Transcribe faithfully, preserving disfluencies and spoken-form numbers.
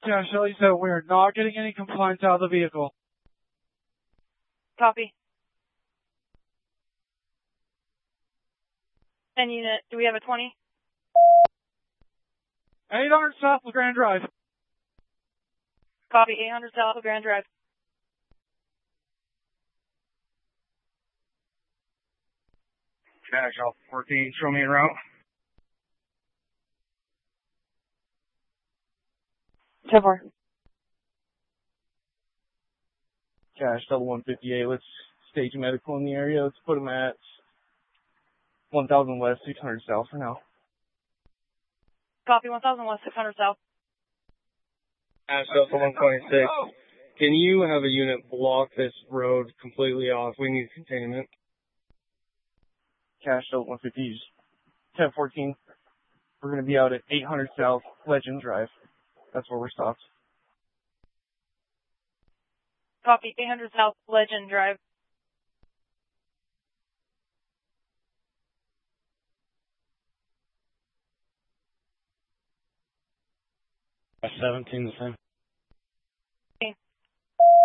Yeah, Shelly said we're not getting any compliance out of the vehicle. Copy. ten unit, do we have a twenty? eight hundred South LeGrand Drive. Copy, eight hundred South LeGrand Drive. Cash off fourteen, show me en route. ten four. Cash double one fifty-eight, let's stage medical in the area. Let's put them at one thousand west, six hundred south for now. Copy, one thousand west, six hundred south. Cash Delta one twenty-six. Can you have a unit block this road completely off? We need containment. Cash Delta one fifty, ten fourteen. We're going to be out at eight hundred South Legend Drive. That's where we're stopped. Copy, eight hundred South Legend Drive. seventeen the same.